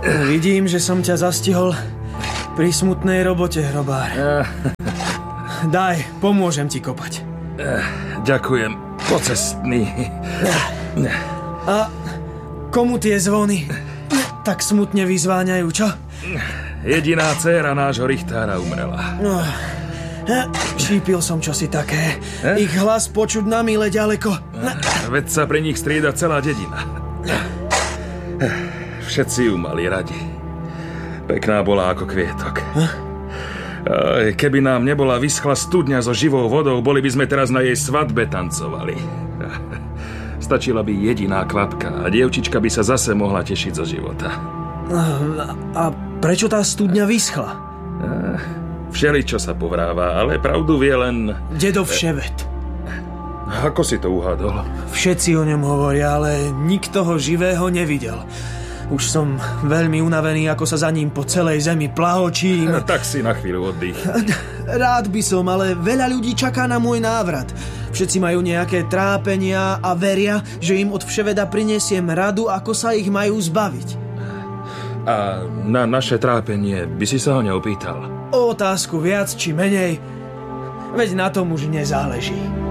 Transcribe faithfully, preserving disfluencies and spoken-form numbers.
Vidím, že som ťa zastihol pri smutnej robote, hrobár. Daj, pomôžem ti kopať. Ďakujem, pocestný. A komu tie zvony tak smutne vyzváňajú, čo? Jediná dcéra nášho richtára umrela. No, šípil som čosi také. Eh? Ich hlas počuť na mile ďaleko. Veď sa pri nich strieda celá dedina. Všetci ju mali radi. Pekná bola ako kvietok. Eh? Keby nám nebola vyschla studňa so živou vodou, boli by sme teraz na jej svadbe tancovali. Stačila by jediná kvapka a dievčička by sa zase mohla tešiť zo života. A prečo tá studňa vyschla? Všeličo sa povráva, ale pravdu vie len... Dedo Vševet. Ako si to uhádol? Všetci o ňom hovoria, ale nikto ho živého nevidel. Už som veľmi unavený, ako sa za ním po celej zemi plahočím. No, tak si na chvíľu oddych. Rád by som, ale veľa ľudí čaká na môj návrat. Všetci majú nejaké trápenia a veria, že im od Vševeda prinesiem radu, ako sa ich majú zbaviť. A na naše trápenie by si sa ho neopýtal? O otázku viac či menej, veď na tom už nezáleží.